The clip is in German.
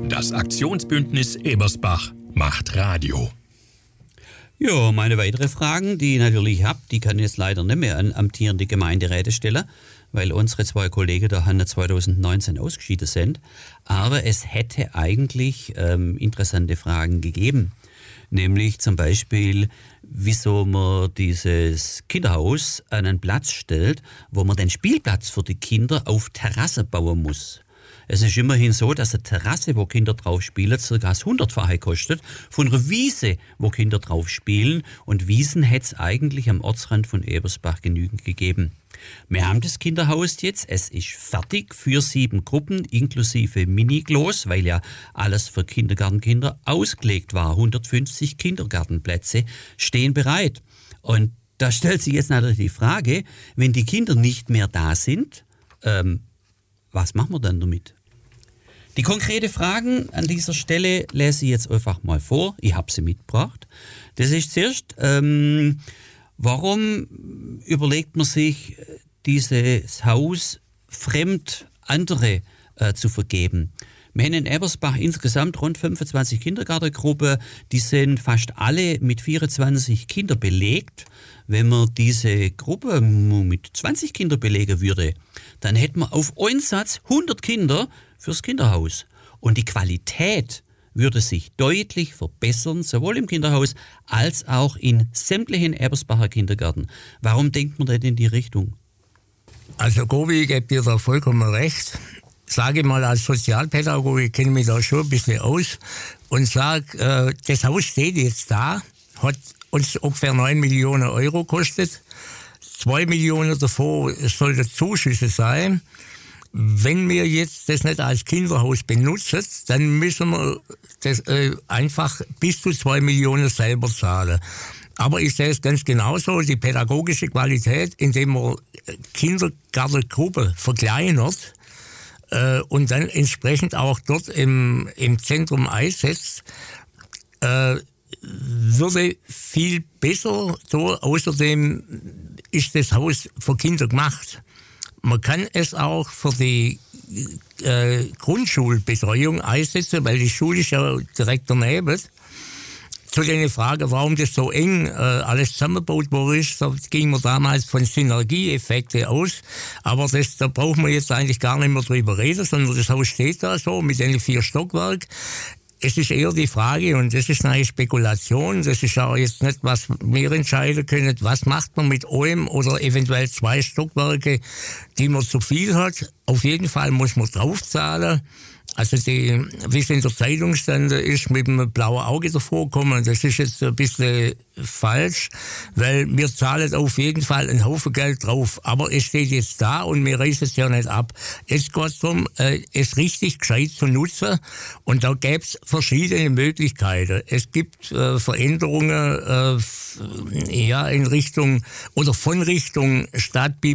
Das Aktionsbündnis Ebersbach macht Radio. Ja, meine weitere Fragen, die ich natürlich habe, die kann jetzt leider nicht mehr an amtierende Gemeinderäte stellen, weil unsere zwei Kollegen da 2019 ausgeschieden sind. Aber es hätte eigentlich interessante Fragen gegeben. Nämlich zum Beispiel, wieso man dieses Kinderhaus an einen Platz stellt, wo man den Spielplatz für die Kinder auf Terrasse bauen muss. Es ist immerhin so, dass eine Terrasse, wo Kinder drauf spielen, ca. das 100-fache kostet von einer Wiese, wo Kinder drauf spielen. Und Wiesen hätte es eigentlich am Ortsrand von Ebersbach genügend gegeben. Wir haben das Kinderhaus jetzt, es ist fertig für 7 Gruppen, inklusive Mini-Klos, weil ja alles für Kindergartenkinder ausgelegt war. 150 Kindergartenplätze stehen bereit. Und da stellt sich jetzt natürlich die Frage, wenn die Kinder nicht mehr da sind, was machen wir dann damit? Die konkrete Fragen an dieser Stelle lese ich jetzt einfach mal vor. Ich habe sie mitgebracht. Das ist zuerst, warum überlegt man sich, dieses Haus fremd andere zu vergeben? Wir haben in Ebersbach insgesamt rund 25 Kindergartengruppen. Die sind fast alle mit 24 Kindern belegt. Wenn man diese Gruppe mit 20 Kindern belegen würde, dann hätten wir auf einen Satz 100 Kinder fürs Kinderhaus. Und die Qualität würde sich deutlich verbessern, sowohl im Kinderhaus als auch in sämtlichen Ebersbacher Kindergärten. Warum denkt man denn in die Richtung? Also Gobi, ich gebe dir da vollkommen recht. Sage mal, als Sozialpädagoge kenne ich mich da schon ein bisschen aus und sage, das Haus steht jetzt da, hat uns ungefähr 9 Millionen Euro kostet. 2 Millionen davon sollten Zuschüsse sein. Wenn wir jetzt das nicht als Kinderhaus benutzen, dann müssen wir das einfach bis zu 2 Millionen selber zahlen. Aber ich sehe es ganz genauso, die pädagogische Qualität, indem man Kindergartengruppe verkleinert, und dann entsprechend auch dort im Zentrum einsetzt, würde viel besser so. Außerdem ist das Haus für Kinder gemacht. Man kann es auch für die Grundschulbetreuung einsetzen, weil die Schule ist ja direkt daneben. Zu der Frage, warum das so eng alles zusammengebaut worden ist, da ging man damals von Synergieeffekten aus. Aber da braucht man jetzt eigentlich gar nicht mehr drüber reden, sondern das Haus steht da so mit den 4 Stockwerken. Es ist eher die Frage, und das ist eine Spekulation, das ist auch jetzt nicht, was wir entscheiden können, was macht man mit einem oder eventuell 2 Stockwerke, die man zu viel hat. Auf jeden Fall muss man draufzahlen. Also wie es in der Zeitung stand, ist mit einem blauen Auge davor gekommen. Das ist jetzt ein bisschen falsch, weil wir zahlen auf jeden Fall einen Haufen Geld drauf. Aber es steht jetzt da und wir reißen es ja nicht ab. Es geht darum, es richtig gescheit zu nutzen. Und da gäbe es verschiedene Möglichkeiten. Es gibt Veränderungen in Richtung oder von Richtung Stadtbibliothek